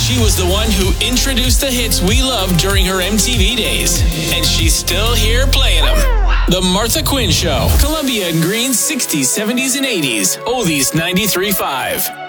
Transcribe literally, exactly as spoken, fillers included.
She was the one who introduced the hits we loved during her M T V days. And she's still here playing them. The Martha Quinn Show. Columbia and Green's sixties, seventies, and eighties. Oldies ninety-three point five.